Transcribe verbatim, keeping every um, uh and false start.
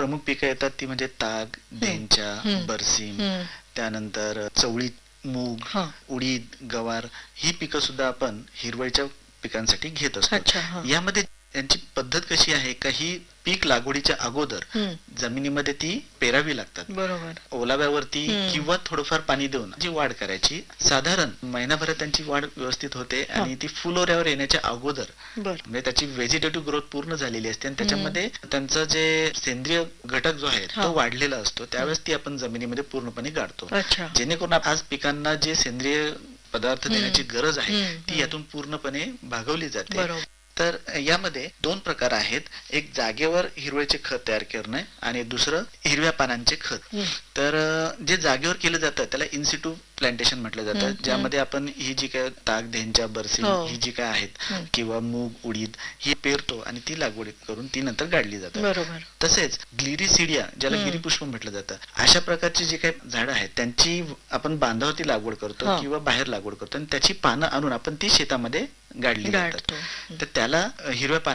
प्रमुख पिकं येतात ती म्हणजे ताग, धेंचा, बरसीम, त्यानंतर चवळी, मूग, उडीद, गवार ही पिकं सुद्धा आपण हिरवळीच्या पिकांसाठी घेत असतो. यामध्ये त्यांची पद्धत कशी आहे का, ही पीक लागवडीच्या अगोदर जमिनीमध्ये ती पेरावी लागतात. बरोबर. ओलाव्यावरती किंवा थोडंफार पाणी देऊन जी वाढ करायची. साधारण महिनाभरात त्यांची वाढ व्यवस्थित होते आणि ती फुलोऱ्यावर येण्याच्या अगोदर म्हणजे त्याची व्हेजिटेटिव्ह ग्रोथ पूर्ण झालेली असते आणि त्याच्यामध्ये त्यांचं जे सेंद्रिय घटक जो आहे तो वाढलेला असतो. त्यावेळेस ती आपण जमिनीमध्ये पूर्णपणे गाडतो, जेणेकरून आज पिकांना जे सेंद्रिय पदार्थ देण्याची गरज आहे ती यातून पूर्णपणे भागवली जाते. तर यामध्ये दोन प्रकार आहेत, एक जागेवर हिरवळीचे खत तयार करणे आणि दुसरं हिरव्या पानांचे खत. तर जे जागेवर केलं जातं त्याला इन्सिटू प्लांटेशन म्हटलं जातं, ज्यामध्ये आपण ही जी काय ताग, धेंचा, बरसीम ही जी काय आहेत किंवा मूग, उडीद ही पेरतो आणि ती लागवड करून ती नंतर गाडली जातात. तसेच ग्लिरिसिडिया, ज्याला गिरीपुष्प म्हटलं जातं, अशा प्रकारची जी काही झाडं आहेत त्यांची आपण बांधावरती लागवड करतो किंवा बाहेर लागवड करतो आणि त्याची पानं आणून आपण ती शेतामध्ये गाडली जातात. तर त्याला हिरव्या